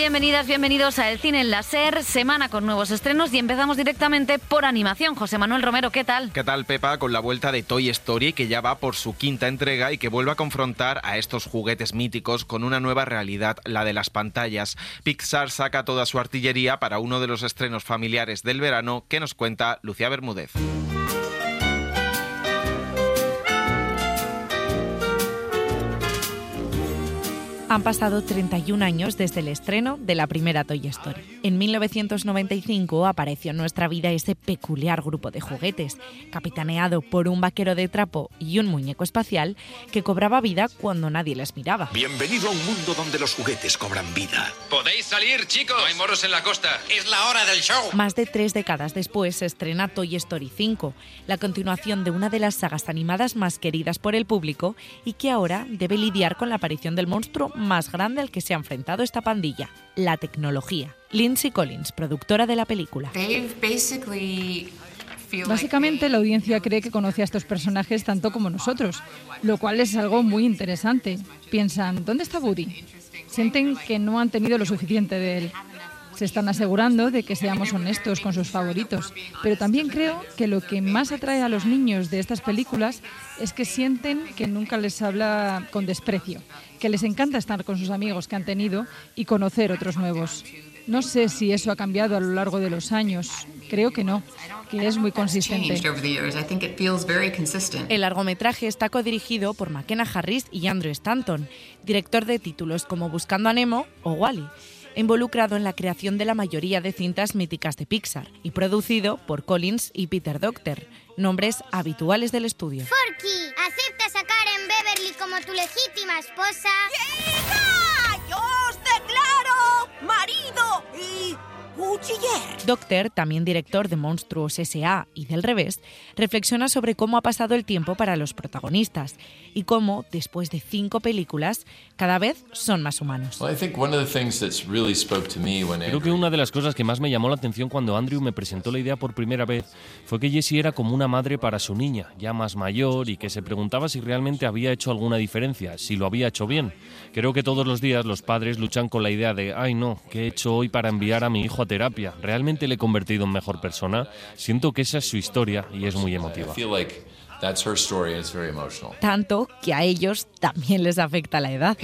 bienvenidas, bienvenidos a El Cine en la SER, semana con nuevos estrenos y empezamos directamente por animación. José Manuel Romero, ¿qué tal? ¿Qué tal, Pepa? Con la vuelta de Toy Story, que ya va por su quinta entrega y que vuelve a confrontar a estos juguetes míticos con una nueva realidad, la de las pantallas. Pixar saca toda su artillería para uno de los estrenos familiares del verano que nos cuenta Lucía Bermúdez. Han pasado 31 años desde el estreno de la primera Toy Story. En 1995 apareció en nuestra vida ese peculiar grupo de juguetes, capitaneado por un vaquero de trapo y un muñeco espacial que cobraba vida cuando nadie les miraba. Bienvenido a un mundo donde los juguetes cobran vida. ¡Podéis salir, chicos! No hay moros en la costa. ¡Es la hora del show! Más de 3 décadas después se estrena Toy Story 5, la continuación de una de las sagas animadas más queridas por el público y que ahora debe lidiar con la aparición del monstruo más grande al que se ha enfrentado esta pandilla, la tecnología. Lindsay Collins, productora de la película. Básicamente, la audiencia cree que conoce a estos personajes tanto como nosotros, lo cual es algo muy interesante. Piensan, ¿dónde está Woody? Sienten que no han tenido lo suficiente de él. Se están asegurando de que seamos honestos con sus favoritos, pero también creo que lo que más atrae a los niños de estas películas es que sienten que nunca les habla con desprecio, que les encanta estar con sus amigos que han tenido y conocer otros nuevos. No sé si eso ha cambiado a lo largo de los años. Creo que no, que es muy consistente. El largometraje está codirigido por McKenna Harris y Andrew Stanton, director de títulos como Buscando a Nemo o Wall-E, involucrado en la creación de la mayoría de cintas míticas de Pixar y producido por Collins y Peter Docter, nombres habituales del estudio. Forky, ¿aceptas a Karen Beverly como tu legítima esposa? ¡Hija! ¡Yo os declaro marido y cuchiller! Docter, también director de Monstruos S.A. y del Revés, reflexiona sobre cómo ha pasado el tiempo para los protagonistas y cómo, después de 5 películas, cada vez son más humanos. Creo que una de las cosas que más me llamó la atención cuando Andrew me presentó la idea por primera vez fue que Jessie era como una madre para su niña, ya más mayor, y que se preguntaba si realmente había hecho alguna diferencia, si lo había hecho bien. Creo que todos los días los padres luchan con la idea de «Ay no, ¿qué he hecho hoy para enviar a mi hijo a terapia? ¿Realmente le he convertido en mejor persona?» Siento que esa es su historia y es muy emotiva. Tanto que a ellos también les afecta la edad.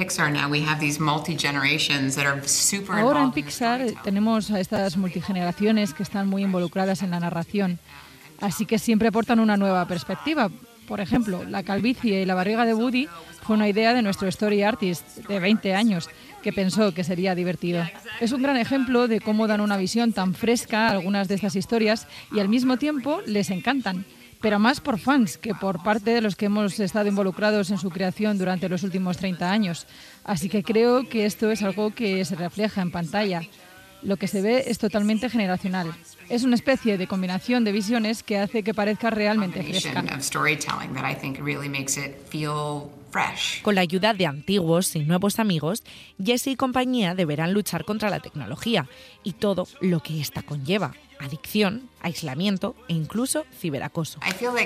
Ahora en Pixar tenemos a estas multigeneraciones que están muy involucradas en la narración, así que siempre aportan una nueva perspectiva. Por ejemplo, la calvicie y la barriga de Woody fue una idea de nuestro story artist de 20 años, que pensó que sería divertido. Es un gran ejemplo de cómo dan una visión tan fresca a algunas de estas historias y al mismo tiempo les encantan, pero más por fans que por parte de los que hemos estado involucrados en su creación durante los últimos 30 años. Así que creo que esto es algo que se refleja en pantalla. Lo que se ve es totalmente generacional. Es una especie de combinación de visiones que hace que parezca realmente fresca. Con la ayuda de antiguos y nuevos amigos, Jessie y compañía deberán luchar contra la tecnología y todo lo que ésta conlleva: adicción, aislamiento e incluso ciberacoso.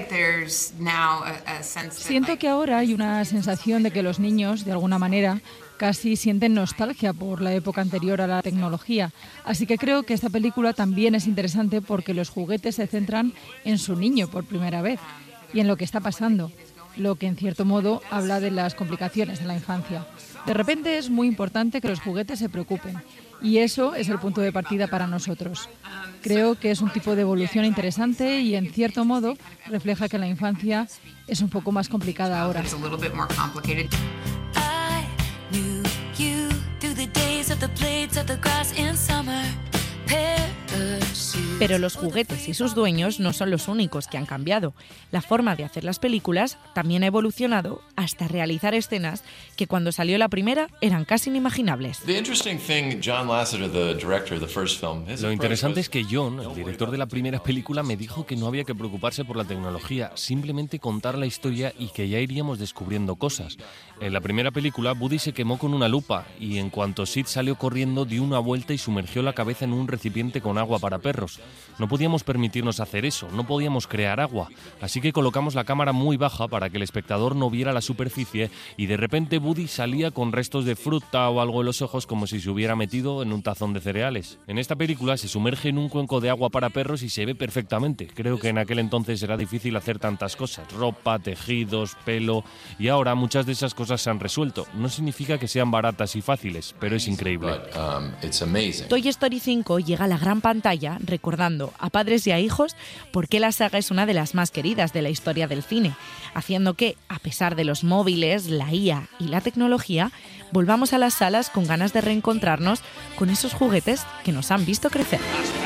Siento que ahora hay una sensación de que los niños, de alguna manera, casi sienten nostalgia por la época anterior a la tecnología. Así que creo que esta película también es interesante porque los juguetes se centran en su niño por primera vez y en lo que está pasando, lo que en cierto modo habla de las complicaciones de la infancia. De repente es muy importante que los juguetes se preocupen y eso es el punto de partida para nosotros. Creo que es un tipo de evolución interesante y en cierto modo refleja que la infancia es un poco más complicada ahora. Pero los juguetes y sus dueños no son los únicos que han cambiado. La forma de hacer las películas también ha evolucionado hasta realizar escenas que cuando salió la primera eran casi inimaginables. Lo interesante es que John, el director de la primera película, me dijo que no había que preocuparse por la tecnología, simplemente contar la historia y que ya iríamos descubriendo cosas. En la primera película, Woody se quemó con una lupa y en cuanto Sid salió corriendo dio una vuelta y sumergió la cabeza en un recipiente con agua para perros. No podíamos permitirnos hacer eso, no podíamos crear agua, así que colocamos la cámara muy baja para que el espectador no viera la superficie y de repente Woody salía con restos de fruta o algo en los ojos como si se hubiera metido en un tazón de cereales. En esta película se sumerge en un cuenco de agua para perros y se ve perfectamente. Creo que en aquel entonces era difícil hacer tantas cosas, ropa, tejidos, pelo, y ahora muchas de esas cosas se han resuelto. No significa que sean baratas y fáciles, pero es increíble. Toy Story 5 llega a la gran pantalla recordando a padres y a hijos por qué la saga es una de las más queridas de la historia del cine, haciendo que, a pesar de los móviles, la IA y la tecnología, volvamos a las salas con ganas de reencontrarnos con esos juguetes que nos han visto crecer.